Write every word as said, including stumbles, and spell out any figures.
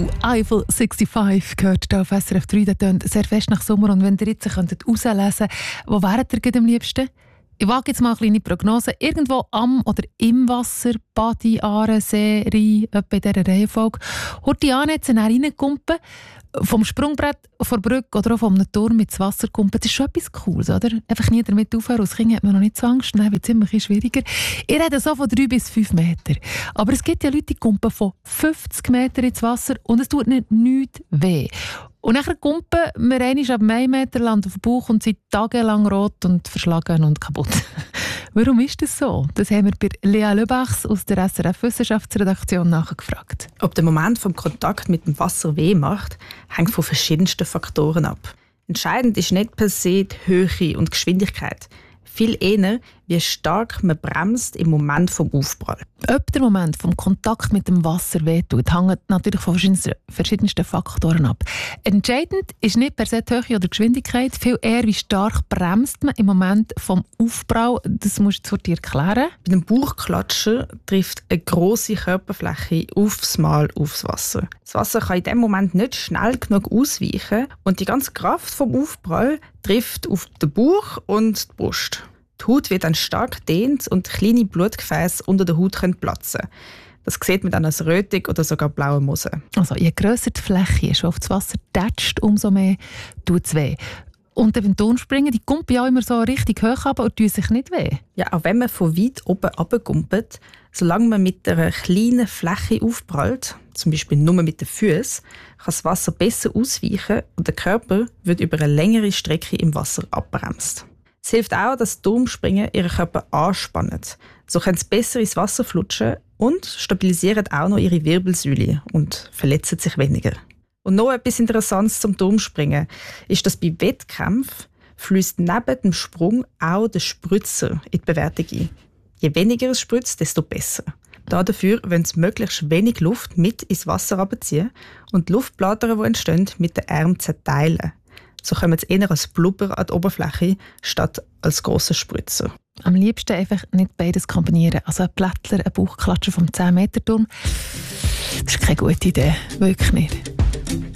Uh, Eiffel fünfundsechzig gehört hier auf S R F drei. Das tönt sehr fest nach Sommer. Und wenn ihr jetzt herauslesen könntet, wo wäret ihr gerade am liebsten? Ich wage jetzt mal eine kleine Prognose. Irgendwo am oder im Wasser, Badi, Aare, See, Rhein, etwa in dieser Reihenfolge. Hört die Annetze reinkumpen, vom Sprungbrett, von der Brücke oder auch von einem Turm ins Wasser kumpen. Das ist schon etwas Cooles, oder? Einfach nie damit aufhören. Als Kind hat man noch nicht so Angst. Dann wird es immer ein bisschen schwieriger. Ich rede so von drei bis fünf Meter. Aber es gibt ja Leute, die kumpen von fünfzig Meter ins Wasser und es tut nicht nichts weh. Und dann kumpen wir einmal ab einem Meter Land auf den Bauch und sind tagelang rot und verschlagen und kaputt. Warum ist das so? Das haben wir bei Lea Löbachs aus der S R F-Wissenschaftsredaktion nachgefragt. Ob der Moment vom Kontakt mit dem Wasser weh macht, hängt von verschiedensten Faktoren ab. Entscheidend ist nicht per se die Höhe und Geschwindigkeit. Viel eher, wie stark man bremst im Moment vom Aufprall. Ob der Moment vom Kontakt mit dem Wasser wehtut, hängt natürlich von verschiedensten, verschiedensten Faktoren ab. Entscheidend ist nicht per se die Höhe oder die Geschwindigkeit, viel eher, wie stark bremst man im Moment vom Aufprall. Das musst du dir erklären. Bei dem Bauchklatschen trifft eine grosse Körperfläche aufs Mal aufs Wasser. Das Wasser kann in diesem Moment nicht schnell genug ausweichen und die ganze Kraft vom Aufprall trifft auf den Bauch und die Brust. Die Haut wird dann stark gedehnt und kleine Blutgefäße unter der Haut können platzen. Das sieht man dann als Rötung oder sogar blaue Mose. Also je grösser die Fläche ist, auf das Wasser tätscht, umso mehr tut es weh. Und beim Turmspringen, die kumpen ja immer so richtig hoch runter und tun sich nicht weh. Ja, auch wenn man von weit oben runterkumpelt, solange man mit einer kleinen Fläche aufprallt, zum Beispiel nur mit den Füßen, kann das Wasser besser ausweichen und der Körper wird über eine längere Strecke im Wasser abbremst. Es hilft auch, dass Turmspringen ihren Körper anspannen. So können sie besser ins Wasser flutschen und stabilisieren auch noch ihre Wirbelsäule und verletzen sich weniger. Und noch etwas Interessantes zum Turmspringen ist, dass bei Wettkämpfen fließt neben dem Sprung auch der Spritzer in die Bewertung ein. Je weniger es spritzt, desto besser. Dafür wollen sie möglichst wenig Luft mit ins Wasser abziehen und die Luftblätter, die entstehen, mit den Armen zerteilen. So kommen sie eher als Blubber an die Oberfläche, statt als grosser Spritzer. Am liebsten einfach nicht beides kombinieren. Also ein Plättler, ein Bauchklatscher vom zehn Meter Turm. Das ist keine gute Idee. Wirklich nicht.